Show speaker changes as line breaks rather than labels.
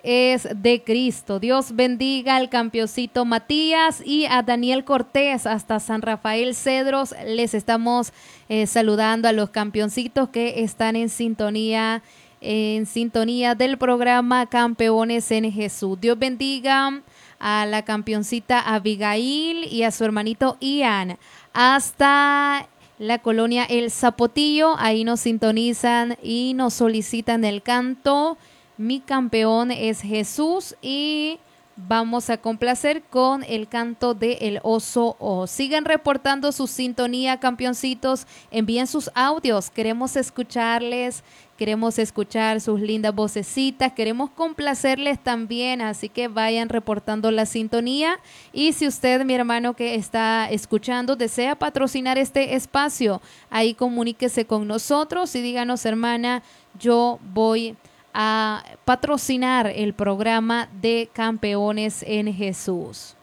es de Cristo. Dios bendiga al campeoncito Matías y a Daniel Cortés hasta San Rafael Cedros. Les estamos saludando a los campeoncitos que están en sintonía del programa Campeones en Jesús. Dios bendiga a la campeoncita Abigail y a su hermanito Ian hasta la colonia El Zapotillo. Ahí nos sintonizan y nos solicitan el canto Mi campeón es Jesús, y vamos a complacer con el canto de El Oso O. Sigan reportando su sintonía, campeoncitos. Envíen sus audios. Queremos escucharles. Queremos escuchar sus lindas vocecitas. Queremos complacerles también. Así que vayan reportando la sintonía. Y si usted, mi hermano que está escuchando, desea patrocinar este espacio, ahí comuníquese con nosotros y díganos: hermana, yo voy a patrocinar el programa de Campeones en Jesús.